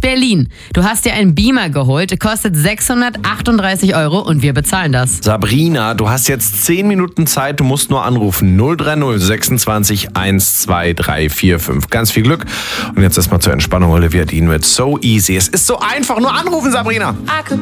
Berlin. Du hast dir einen Beamer geholt, kostet 638 € und wir bezahlen das. Sabrina, du hast jetzt 10 Minuten Zeit, du musst nur anrufen. 030 26 12345. Ganz viel Glück. Und jetzt erstmal zur Entspannung Olivia Dean mit So Easy. Es ist so einfach, nur anrufen, Sabrina.